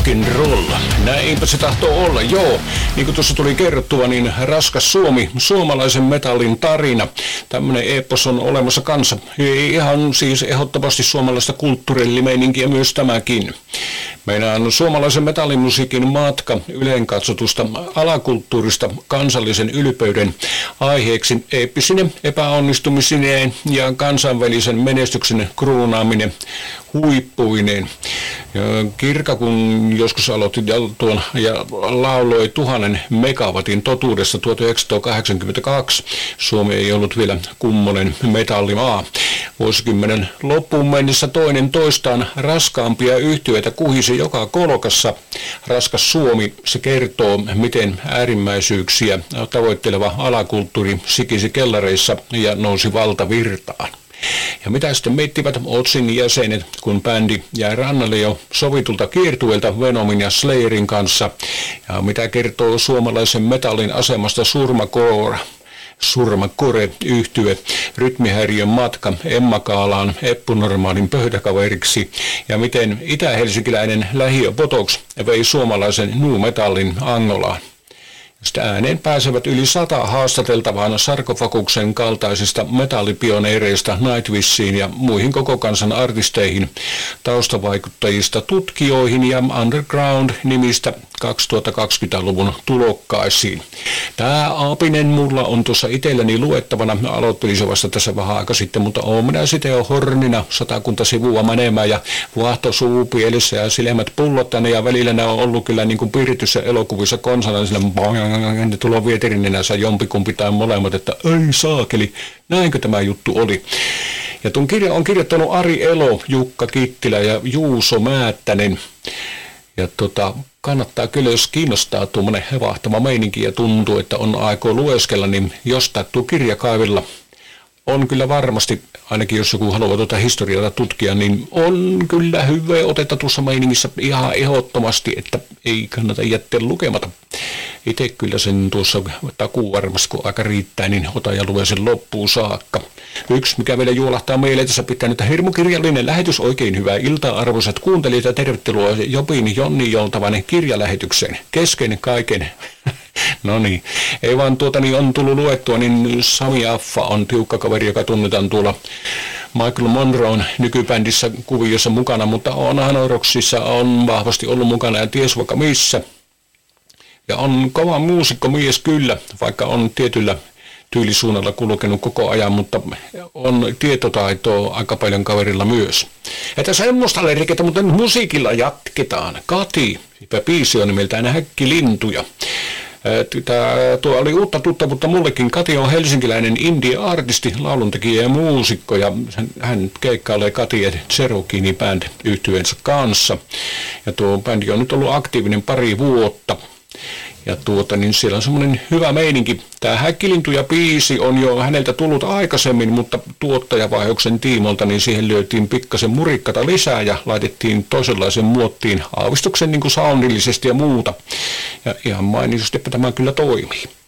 rock'n'roll. Näinpä se tahtoo olla, joo. Niin kuin tuossa tuli kerrottua, niin Raskas Suomi, suomalaisen metallin tarina. Tämmönen epos on olemassa kanssa. Ihan siis ehdottomasti suomalaista kulttuurillimeininkiä myös tämäkin. Meidän suomalaisen metallimusiikin matka ylenkatsotusta alakulttuurista kansallisen ylpeyden aiheeksi eeppisine epäonnistumisineen ja kansainvälisen menestyksen kruunaaminen huippuineen. Kirka, kun joskus aloitti tuon ja lauloi 1000 megawatin totuudessa 1982, Suomi ei ollut vielä kummonen metallimaa. Vuosikymmenen loppuun mennessä toinen toistaan raskaampia yhtyeitä kuhisi joka kolkassa. Raskas Suomi, se kertoo, miten äärimmäisyyksiä tavoitteleva alakulttuuri sikisi kellareissa ja nousi valtavirtaan. Ja mitä sitten miettivät Otsin jäsenet, kun bändi jäi rannalle jo sovitulta kiertueelta Venomin ja Slayerin kanssa? Ja mitä kertoo suomalaisen metallin asemasta Surmakore-yhtye, rytmihäiriön matka Emma Kaalaan Eppunormaalin pöydäkaveriksi ja miten itä-helsinkiläinen lähiö Botox vei suomalaisen nu-metallin Angolaan. Sitten ääneen pääsevät yli 100 haastateltavaan sarkofaguksen kaltaisista metallipioneereista Nightwishiin ja muihin koko kansan artisteihin, taustavaikuttajista tutkijoihin ja underground-nimistä 2020-luvun tulokkaisiin. Tämä aapinen mulla on tuossa itselläni luettavana. Aloittelin se vasta tässä vähän aika sitten, mutta oon minä sitten jo hornina 100 sivua menemään ja vaahto suu pielessä ja silmät pullottane ja välillä ne on ollut kyllä niin kuin Pirtyssä elokuvissa konsana sillä ne tuloo vieterinenänsä jompikumpi tai molemmat, että ei saakeli, näinkö tämä juttu oli. Ja tuon kirja on kirjoittanut Ari Elo, Jukka Kittilä ja Juuso Määttänen. Ja kannattaa kyllä, jos kiinnostaa tuommoinen hevahtava meininki ja tuntuu, että on aikoo lueskella, niin jos tattuu kirjakaivilla on kyllä varmasti, ainakin jos joku haluaa historiaa tutkia, niin on kyllä hyvä otetta tuossa meiningissä ihan ehdottomasti, että ei kannata jättää lukematta. Itse kyllä sen tuossa takuu varmasti, kun aika riittää, niin ota ja lue sen loppuun saakka. Yksi, mikä vielä juolahtaa meille, tässä pitää nyt hirmukirjallinen lähetys, oikein hyvää iltaa arvoisat kuuntelijat ja tervetuloa Jopin Jonni Joltavan kirjalähetykseen. Kesken kaiken. No niin, ei vaan on tullut luettua, niin Sami Affa on tiukka kaveri, joka tunnetaan tuolla Michael Monroen nykybändissä kuviossa mukana, mutta on Anoroksissa, on vahvasti ollut mukana ja ties vaikka missä. Ja on kova muusikko mies kyllä, vaikka on tietyllä tyylisuunnalla kulkenut koko ajan, mutta on tietotaitoa aika paljon kaverilla myös. Että semmoista leirikettä, mutta musiikilla jatketaan. Kati, biisi on nimeltään Häkkilintuja. Tuo oli uutta tuttavuutta mullekin. Kati on helsinkiläinen indie-artisti, lauluntekijä ja muusikko, ja hän keikkailee Kati ja Cherokee Band -yhtyeensä kanssa. Ja tuo bändi on nyt ollut aktiivinen pari vuotta. Ja niin siellä on semmoinen hyvä meininki. Tämä Häkkilintuja biisi on jo häneltä tullut aikaisemmin, mutta tuottajavaihoksen tiimolta niin siihen lyötiin pikkasen murikkata lisää ja laitettiin toisenlaisen muottiin aavistuksen niin kuin soundillisesti ja muuta. Ja ihan mainitusti tämä kyllä toimii.